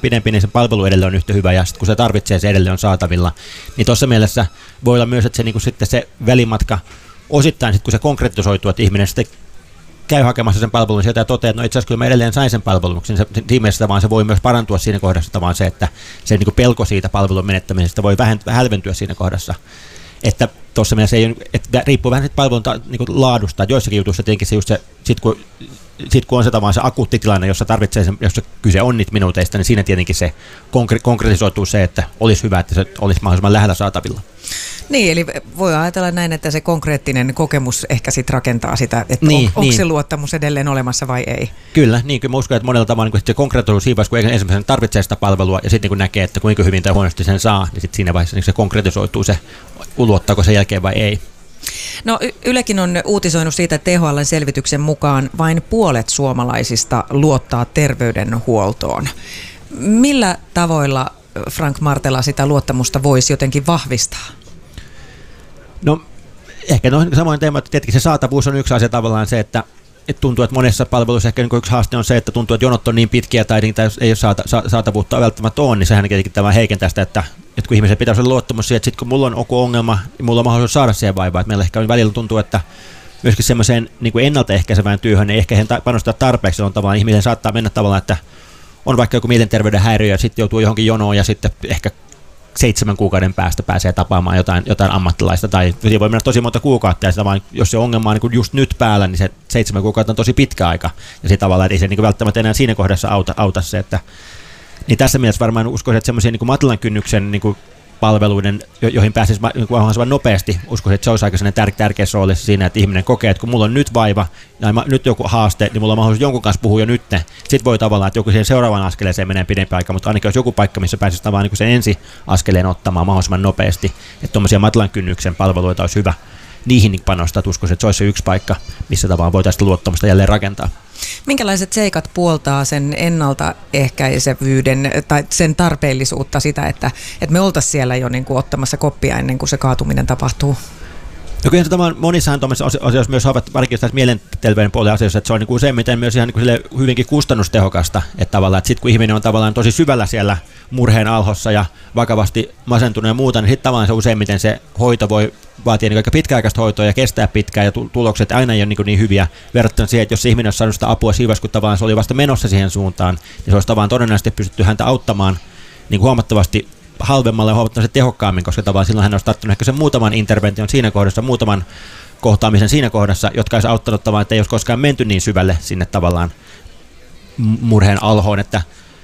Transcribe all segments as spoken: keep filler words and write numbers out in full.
pidempi, niin se palvelu edelleen on yhtä hyvä, ja sitten kun se tarvitsee, se edelleen on saatavilla. Niin tuossa mielessä voi olla myös, että se, niin kuin sitten se välimatka osittain, sit kun se konkretisoituu, että ihminen sitten käy hakemassa sen palvelun sieltä ja toteaa, että no itse asiassa kyllä mä edelleen sain sen palvelun, niin se, siinä mielessä vaan se voi myös parantua siinä kohdassa, vaan se, että se niin kuin pelko siitä palvelun menettämisestä voi vähentyä, hälventyä siinä kohdassa. Että tuossa mielessä ei, että riippuu vähän siitä palvelun ta, niin kuin laadusta, että joissakin jutuissa tietenkin se just se, sit kun, sit kun on se tavallaan se akuutti tilanne, jossa tarvitsee sen, jossa kyse on niitä minuuteista, niin siinä tietenkin se konkre- konkretisoituu se, että olisi hyvä, että se olisi mahdollisimman lähellä saatavilla. Niin, eli voi ajatella näin, että se konkreettinen kokemus ehkä sitten rakentaa sitä, että niin, on, onko niin. se luottamus edelleen olemassa vai ei. Kyllä, niin kyllä mä uskon, että monella tavalla niin se konkretisoituu siinä vaiheessa, kun ensimmäisenä tarvitsee sitä palvelua ja sitten niin näkee, että kuinka hyvin tai huonosti sen saa, niin sitten siinä vaiheessa niin se konkretisoituu se, luottaako sen jälkeen vai ei. No Ylekin on uutisoinut siitä, että T H L:n selvityksen mukaan vain puolet suomalaisista luottaa terveydenhuoltoon. Millä tavoilla, Frank Martela, sitä luottamusta voisi jotenkin vahvistaa? No ehkä no, samoin teema, että tietenkin se saatavuus on yksi asia tavallaan se, että, että tuntuu, että monessa palveluissa ehkä yksi haaste on se, että tuntuu, että jonot on niin pitkiä tai niitä ei ole saata, sa, saatavuutta välttämättä on, niin sehän tietenkin tämä heikentää sitä, että, että kun ihmisen pitäisi olla luottamus siihen, että sitten kun mulla on joku ongelma, niin mulla on mahdollisuus saada siihen vaivaa, että meillä ehkä välillä tuntuu, että myöskin semmoiseen niin kuin ennaltaehkäisevään työhön ei ehkä panostaa tarpeeksi, on tavallaan ihminen saattaa mennä tavallaan, että on vaikka joku mielenterveyden häiriö ja sitten joutuu johonkin jonoon ja sitten ehkä seitsemän kuukauden päästä pääsee tapaamaan jotain, jotain ammattilaista, tai voi mennä tosi monta kuukautta, ja sitä vaan, jos se ongelma on niin just nyt päällä, niin se seitsemän kuukautta on tosi pitkä aika, ja sitten tavallaan, että ei se niin välttämättä enää siinä kohdassa auta, auta se, että niin tässä mielessä varmaan uskoisin, että semmoisia niin matalan kynnyksen niin palveluiden, jo- joihin pääsisi niin mahdollisimman nopeasti, uskoisin, että se olisi aika tär- tärkeässä roolissa siinä, että ihminen kokee, että kun mulla on nyt vaiva, ja nyt joku haaste, niin mulla on mahdollisuus jonkun kanssa puhua jo nyt, sitten voi tavallaan, että joku siihen seuraavaan askeleeseen menee pidempi aika, mutta ainakin olisi joku paikka, missä pääsisi tavallaan niin sen ensi askeleen ottamaan mahdollisimman nopeasti, että tuommoisia matalan kynnyksen palveluita olisi hyvä niihin niin panostaa, että uskoisin, että se olisi se yksi paikka, missä tavallaan voitaisiin luottamusta jälleen rakentaa. Minkälaiset seikat puoltaa sen ennaltaehkäisevyyden tai sen tarpeellisuutta sitä, että, että me oltaisiin siellä jo niin kuin ottamassa koppia ennen kuin se kaatuminen tapahtuu? No kyllä se monissahan tuollaisissa asioissa myös ovat, varsinkin tässä mielenterveyden puolen asioissa, että se on niin kuin useimmiten myös ihan niin kuin hyvinkin kustannustehokasta, että tavallaan, että sitten kun ihminen on tavallaan tosi syvällä siellä murheen alhossa ja vakavasti masentunut ja muuta, niin sitten tavallaan se useimmiten se hoito voi vaatia niin aika pitkäaikaista hoitoa ja kestää pitkään ja tulokset aina ei ole niin, niin hyviä verrattuna siihen, että jos ihminen olisi saanut sitä apua siinä kun tavallaan se oli vasta menossa siihen suuntaan, niin se olisi tavallaan todennäköisesti pystytty häntä auttamaan niin kuin huomattavasti halvemmalla ja huomattavasti tehokkaammin, koska tavallaan silloin hän olisi tarttunut ehkä sen muutaman intervention siinä kohdassa, muutaman kohtaamisen siinä kohdassa, jotka olisi auttanut tavallaan, että ei olisi koskaan menty niin syvälle sinne tavallaan murheen alhoon, että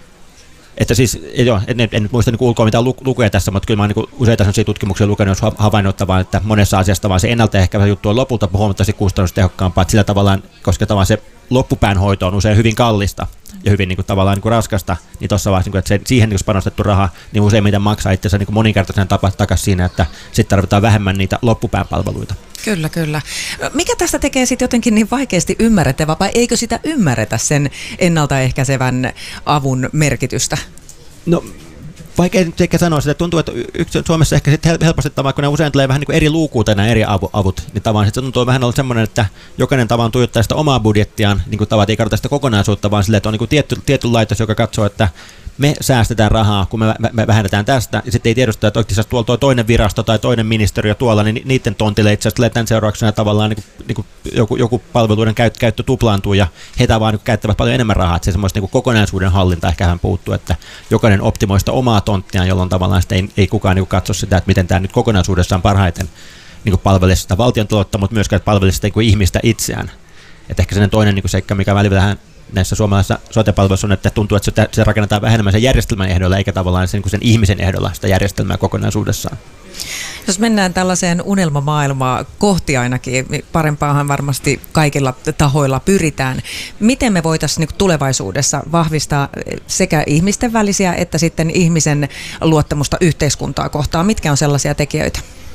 Että siis, joo, en, en nyt muista niin ulkoa mitään lukuja tässä, mutta kyllä mä oon niin useita sellaisia tutkimuksia lukenut, jos havainnut, että monessa asiassa vaan se ennaltaehkäisevä juttu on lopulta huomattavasti kustannustehokkaampaa, että sillä tavallaan, koska tavallaan se loppupään hoito on usein hyvin kallista ja hyvin niin kuin, tavallaan niin kuin raskasta, niin tuossa vaiheessa, niin kuin, että se, siihen niin kuin panostettu raha, niin useimmiten maksaa itse asiassa niin moninkertaisen tapa takaisin siinä, että sitten tarvitaan vähemmän niitä loppupään palveluita. Kyllä, kyllä. Mikä tästä tekee sitten jotenkin niin vaikeasti ymmärrettävä, vai eikö sitä ymmärretä sen ennaltaehkäisevän avun merkitystä? No vaikea nyt ehkä sanoa sitä, tuntuu, että yksi Suomessa ehkä sit helposti tavallaan, kun ne usein tulee vähän niin kuin eri luukuuta nämä eri avut, niin tavallaan se tuntuu vähän olla semmoinen, että jokainen tavan tuijottaa sitä omaa budjettiaan, niin kuin tavat ei katsota sitä kokonaisuutta, vaan silleen, että on niin kuin tietty, tietty laitos, joka katsoo, että me säästetään rahaa, kun me, me, me vähennetään tästä, ja sitten ei tiedosta, että oikeasti tuolla tuo toinen virasto tai toinen ministeriö tuolla, niin niiden tontille itse asiassa tämän seurauksena tavallaan niin kuin, niin kuin joku, joku palveluiden käyttö, käyttö tuplaantuu, ja heitä vaan niin käyttävät paljon enemmän rahaa, että se semmoista niin kuin kokonaisuuden hallinta ehkä hän puuttuu, että jokainen optimoista omaa tonttiaan, jolloin tavallaan ei, ei kukaan niin kuin katso sitä, että miten tämä nyt kokonaisuudessaan parhaiten niin kuin palvelee sitä valtion taloutta, mutta myöskään palvelee sitä niin kuin ihmistä itseään. Että ehkä sellainen toinen niin kuin seikka, mikä välillä vähän näissä suomalaisissa sote-palveluissa on, että tuntuu, että se rakennetaan vähemmän sen järjestelmän ehdolla, eikä tavallaan sen, sen ihmisen ehdolla sitä järjestelmää kokonaisuudessaan. Jos mennään tällaiseen unelmamaailmaa kohti ainakin, parempaahan varmasti kaikilla tahoilla pyritään. Miten me voitaisiin tulevaisuudessa vahvistaa sekä ihmisten välisiä että sitten ihmisen luottamusta yhteiskuntaa kohtaan? Mitkä on sellaisia tekijöitä?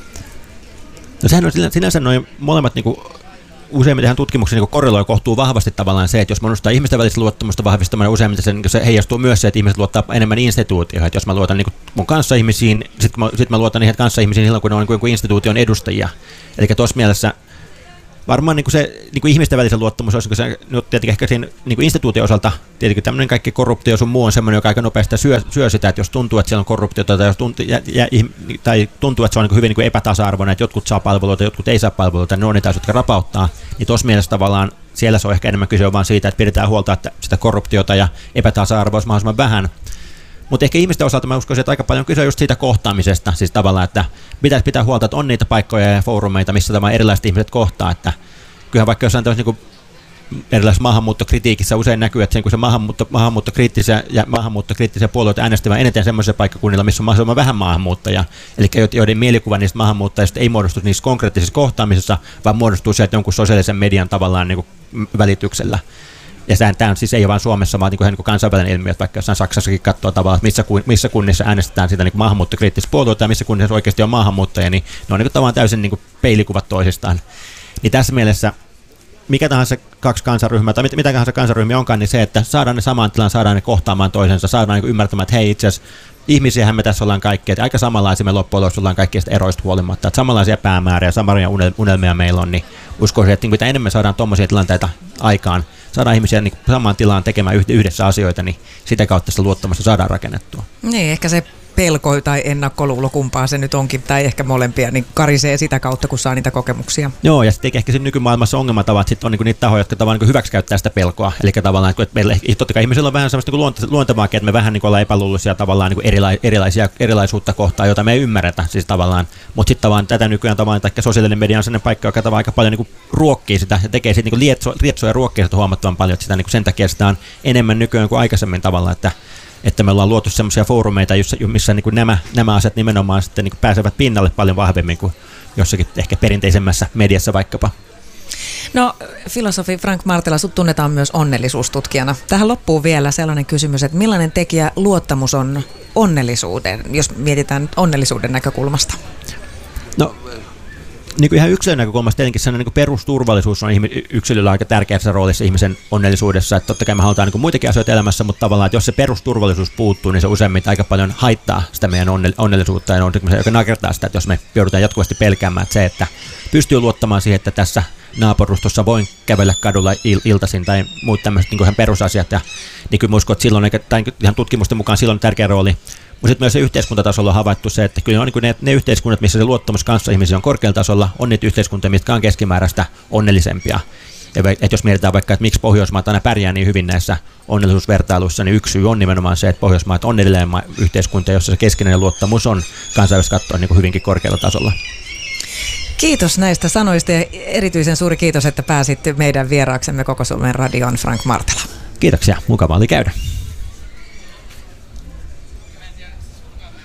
No sehän on sinänsä noin molemmat niin kuin useimmiten tähän tutkimukseen niin korreloi kohtuu vahvasti tavallaan se, että jos mä nostaa ihmisten välistä luottamusta vahvistamaan, useimmiten se, niin se heijastuu myös se, että ihmiset luottaa enemmän instituutioihin. Että jos mä luotan niin mun kanssaihmisiin, sitten mä, sit mä luotan niihin kanssaihmisiin silloin, kun ne on niin kuin instituution edustajia. Eli tuossa mielessä varmaan niin kuin se niin kuin ihmisten välisen luottamus olisi niin se, no, tietenkin ehkä siinä niin kuin instituution osalta, tietenkin tämmöinen kaikki korruptio sun muu on semmoinen, joka aika nopeasti syö, syö sitä, että jos tuntuu, että siellä on korruptiota tai, jos tuntuu, ja, ja, tai tuntuu, että se on niin kuin hyvin niin kuin epätasa-arvoinen, että jotkut saa palveluita, jotkut ei saa palveluita, ne on niitä, jotka rapauttaa, niin tuossa mielessä tavallaan siellä se on ehkä enemmän kyse vaan siitä, että pidetään huolta, että sitä korruptiota ja epätasa-arvoa olisi mahdollisimman vähän. Mutta ehkä ihmisten osalta mä uskoisin, että aika paljon kyse just siitä kohtaamisesta, siis tavallaan, että pitäisi pitää huolta, että on niitä paikkoja ja foorumeita, missä tämä erilaiset ihmiset kohtaa, että kyllähän vaikka jossain tämmöisessä niin erilaisessa maahanmuuttokritiikissä usein näkyy, että sen, kun se maahanmuutto, maahanmuuttokriittisiä ja maahanmuuttokriittisiä puolueita äänestävät eniten semmoisilla paikkakunnilla, missä on mahdollisimman vähän maahanmuuttajia, eli joiden mielikuva niistä maahanmuuttajista ei muodostu niissä konkreettisissa kohtaamisissa, vaan muodostuu sieltä jonkun sosiaalisen median tavallaan niin kuin välityksellä. Ja tämä on siis ei ole vain Suomessa, vaan niin kuin kansainvälinen ilmiö, että vaikka jossain Saksassakin katsoo tavallaan, että missä, missä kunnissa äänestetään sitä niin maahanmuuttokriittistä puolueita ja missä kunnissa oikeasti on maahanmuuttajia, niin ne on niin kuin tavallaan täysin niin kuin peilikuvat toisistaan. Niin tässä mielessä mikä tahansa kaksi kansanryhmää tai mitä tahansa kansanryhmiä onkaan, niin se, että saadaan ne samaan tilaan, saadaan ne kohtaamaan toisensa, saadaan niin ymmärtämään, että hei itse asiassa ihmisiähän me tässä ollaan kaikki, että aika samanlaisia me loppujen lopuksi ollaan kaikista eroista huolimatta, että samanlaisia päämääriä, samanlaisia unelmia meillä on, niin uskoisin, että mitä enemmän saadaan tuommoisia tilanteita aikaan, saadaan ihmisiä niin samaan tilaan tekemään yhdessä asioita, niin sitä kautta sitä luottamusta saadaan rakennettua. Niin, ehkä se pelko tai ennakkoluulo, kumpaa se nyt onkin, tai ehkä molempia, niin karisee sitä kautta, kun saa niitä kokemuksia. Joo, ja sitten ehkä nykymaailmassa ongelmatavat sitten on niinku niitä tahoja, jotka tavallaan niinku hyväksikäyttää sitä pelkoa. Eli tavallaan, että meillä, totta kai ihmisillä on vähän sellaista niinku luontevaakin, että me vähän niinku ollaan epäluuloisia tavallaan niinku erila- erilaisia, erilaisuutta kohtaan, jota me ei ymmärretä siis tavallaan. Mutta sitten tavallaan tätä nykyään tavallaan, että sosiaalinen media on sellainen paikka, joka tavallaan aika paljon niinku ruokkii sitä ja tekee siitä niinku lietso, lietsoa ja ruokkii sitä huomattavan paljon, että sitä niinku sen takia sitä on enemmän nykyään kuin aikaisemmin tavallaan, että että me ollaan luotu semmoisia foorumeita, missä niin kuin nämä, nämä asiat nimenomaan sitten niin kuin pääsevät pinnalle paljon vahvemmin kuin jossakin ehkä perinteisemmässä mediassa vaikkapa. No, filosofi Frank Martela, sut tunnetaan myös onnellisuustutkijana. Tähän loppuu vielä sellainen kysymys, että millainen tekijä luottamus on onnellisuuden, jos mietitään onnellisuuden näkökulmasta? No, niin kuin ihan yksilön näkökulmasta tietenkin sellainen niin kuin perusturvallisuus on yksilöllä aika tärkeässä roolissa ihmisen onnellisuudessa. Että totta kai me halutaan niin kuin muitakin asioita elämässä, mutta tavallaan, että jos se perusturvallisuus puuttuu, niin se useimmin aika paljon haittaa sitä meidän onnellisuutta ja on se, joka nakertaa sitä, että jos me joudutaan jatkuvasti pelkäämään, että se, että pystyy luottamaan siihen, että tässä naapurustossa voin kävellä kadulla il- iltaisin tai muut tämmöiset niin kuin ihan perusasiat. Ja niin kyllä uskon, että silloin, tai ihan tutkimusten mukaan silloin on tärkeä rooli. Mutta sitten myös se yhteiskuntatasolla on havaittu se, että kyllä on niin ne, ne yhteiskunnat, missä se luottamus kanssa ihmisiä on korkealla tasolla, on niitä yhteiskuntia, mitkä on keskimääräistä onnellisempia. Et jos mietitään vaikka, että miksi Pohjoismaat aina pärjää niin hyvin näissä onnellisuusvertailuissa, niin yksi syy on nimenomaan se, että Pohjoismaat on edelleen yhteiskunta, jossa se keskinäinen luottamus on kansainvälisesti katsoen niin hyvinkin korkealla tasolla. Kiitos näistä sanoista ja erityisen suuri kiitos, että pääsitte meidän vieraaksemme Koko Suomen Radion, Frank Martela. Kiitoksia, mukava oli käydä.